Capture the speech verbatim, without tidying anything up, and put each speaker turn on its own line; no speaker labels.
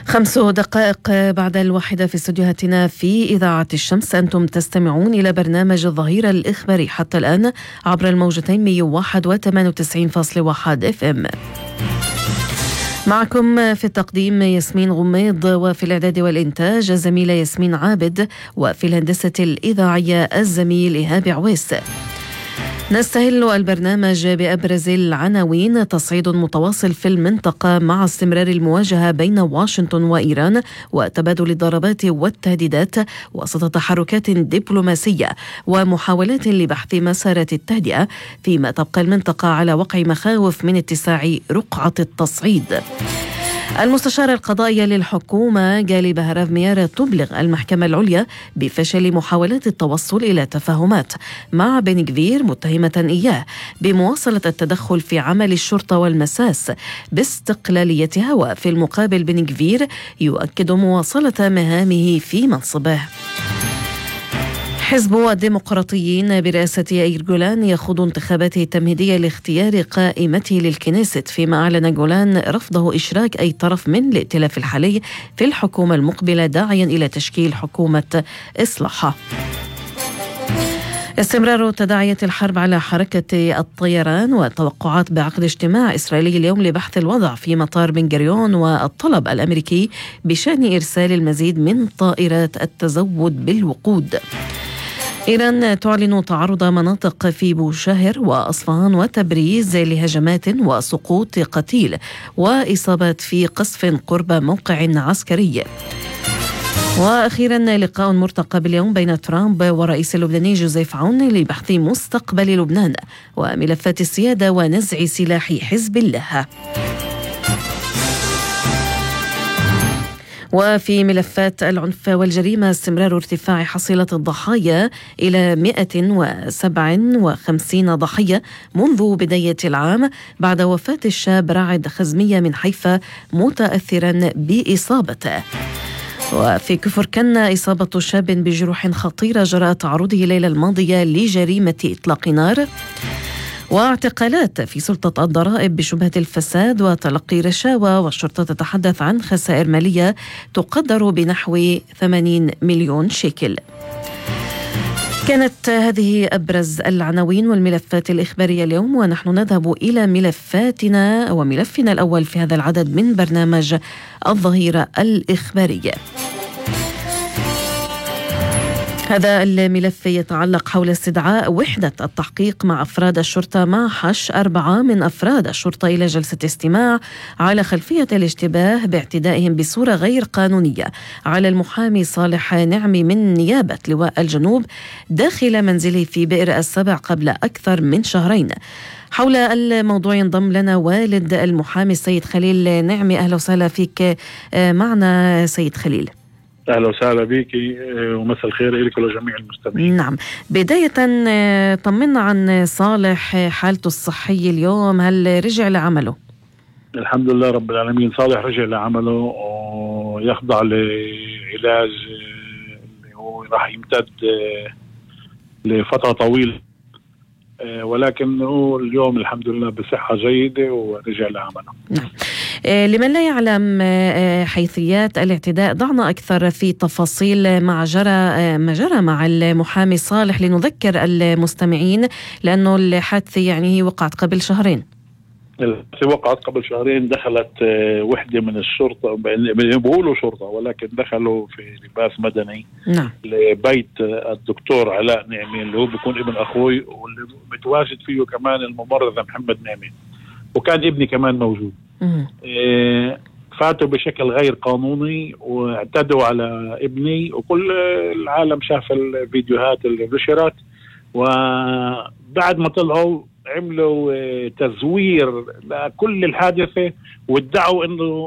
خمس دقائق بعد الواحدة في استديوهاتنا في إذاعة الشمس. أنتم تستمعون إلى برنامج الظهيرة الإخباري حتى الآن عبر الموجتين مئة وواحد وثمانية وتسعين فاصلة واحد اف ام. معكم في التقديم ياسمين غميض، وفي الإعداد والإنتاج الزميلة ياسمين عابد، وفي الهندسة الإذاعية الزميل إيهاب عويس. نستهل البرنامج بأبرز العناوين: تصعيد متواصل في المنطقة مع استمرار المواجهة بين واشنطن وإيران وتبادل الضربات والتهديدات وسط تحركات دبلوماسية ومحاولات لبحث مسارات التهدئة، فيما تبقى المنطقة على وقع مخاوف من اتساع رقعة التصعيد. المستشارة القضائية للحكومة جالي بهراف ميارة تبلغ المحكمة العليا بفشل محاولات التوصل إلى تفاهمات مع بن غفير، متهمة إياه بمواصلة التدخل في عمل الشرطة والمساس باستقلاليتها، وفي المقابل بن غفير يؤكد مواصلة مهامه في منصبه. حزب الديمقراطيين برئاسة يائير جولان يخوض انتخاباته التمهيدية لاختيار قائمته للكنيست، فيما أعلن جولان رفضه إشراك أي طرف من الائتلاف الحالي في الحكومة المقبلة، داعيا إلى تشكيل حكومة إصلاح. استمرار تداعيات الحرب على حركة الطيران والتوقعات بعقد اجتماع إسرائيلي اليوم لبحث الوضع في مطار بن غوريون، والطلب الأمريكي بشأن إرسال المزيد من طائرات التزود بالوقود. إيران تعلن تعرض مناطق في بوشهر وأصفهان وتبريز لهجمات وسقوط قتيل وإصابات في قصف قرب موقع عسكري. وأخيرا لقاء مرتقب اليوم بين ترامب ورئيس اللبناني جوزيف عون لبحث مستقبل لبنان وملفات السيادة ونزع سلاح حزب الله. وفي ملفات العنف والجريمة، استمرار ارتفاع حصيلة الضحايا إلى مئة وسبعة وخمسين ضحية منذ بداية العام بعد وفاة الشاب راعد خزمية من حيفا متأثرا بإصابته. وفي كفر كنا إصابة شاب بجروح خطيرة جراء تعرضه الليلة الماضية لجريمة إطلاق نار. واعتقالات في سلطة الضرائب بشبهة الفساد وتلقي رشاوى، والشرطة تتحدث عن خسائر مالية تقدر بنحو ثمانين مليون شيكل. كانت هذه أبرز العناوين والملفات الإخبارية اليوم، ونحن نذهب إلى ملفاتنا وملفنا الأول في هذا العدد من برنامج الظهيرة الإخبارية. هذا الملف يتعلق حول استدعاء وحدة التحقيق مع أفراد الشرطة مع حش أربعة من أفراد الشرطة إلى جلسة استماع على خلفية الاشتباه باعتدائهم بصورة غير قانونية على المحامي صالح نعمي من نيابة لواء الجنوب داخل منزله في بئر السبع قبل أكثر من شهرين. حول الموضوع ينضم لنا والد المحامي السيد خليل نعمي. أهلا وسهلا فيك معنا سيد خليل.
أهلا وسهلا بك ومساء الخير لك ولجميع المستمعين.
نعم، بداية طمنا عن صالح، حالته الصحية اليوم، هل رجع لعمله؟
الحمد لله رب العالمين، صالح رجع لعمله ويخضع لعلاج اللي هو راح يمتد لفترة طويلة، ولكن هو اليوم الحمد لله بصحة جيدة ورجع لعمله.
نعم. لمن لا يعلم حيثيات الاعتداء، ضعنا أكثر في تفاصيل ما جرى ما جرى مع المحامي صالح لنذكر المستمعين، لأنه الحادثة يعني وقعت قبل شهرين.
الحادثة وقعت قبل شهرين، دخلت وحدة من الشرطة، بيقولوا شرطة ولكن دخلوا في لباس مدني. نعم. لبيت الدكتور علاء نعمي اللي هو بيكون ابن أخوي، واللي متواجد فيه كمان الممرضة محمد نعمي، وكان ابني كمان موجود. إيه، فاتوا بشكل غير قانوني واعتدوا على ابني، وكل العالم شاف الفيديوهات اللي نشرت. وبعد ما طلعوا عملوا تزوير لكل الحادثة وادعوا انه